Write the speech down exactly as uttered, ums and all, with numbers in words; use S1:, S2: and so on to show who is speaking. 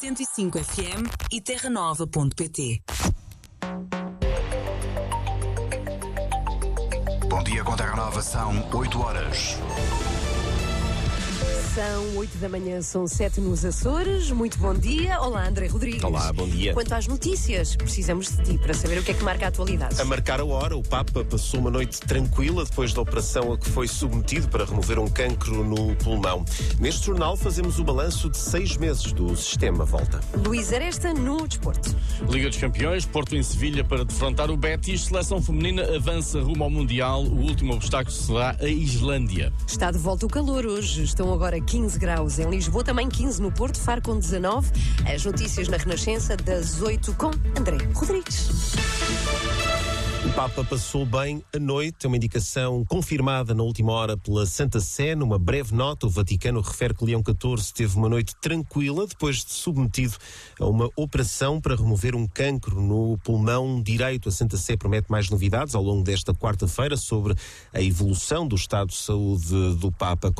S1: cento e cinco F M e terra nova ponto pt.
S2: Bom dia com Terra Nova, são oito horas.
S3: São oito da manhã, são sete nos Açores. Muito bom dia. Olá, André Rodrigues.
S4: Olá, bom dia.
S3: Quanto às notícias, precisamos de ti para saber o que é que marca a atualidade.
S4: A marcar a hora, o Papa passou uma noite tranquila depois da operação a que foi submetido para remover um cancro no pulmão. Neste jornal fazemos o balanço de seis meses do Sistema Volta.
S3: Luís Aresta no desporto.
S5: Liga dos Campeões, Porto em Sevilha para defrontar o Betis. Seleção feminina avança rumo ao Mundial. O último obstáculo será a Islândia.
S3: Está de volta o calor hoje. Estão agora quinze graus em Lisboa, também quinze no Porto, Faro com dezanove. As notícias na Renascença das oito com André Rodrigues.
S4: O Papa passou bem a noite, é uma indicação confirmada na última hora pela Santa Sé. Numa breve nota, o Vaticano refere que Leão catorze teve uma noite tranquila depois de submetido a uma operação para remover um cancro no pulmão direito. A Santa Sé promete mais novidades ao longo desta quarta-feira sobre a evolução do estado de saúde do Papa.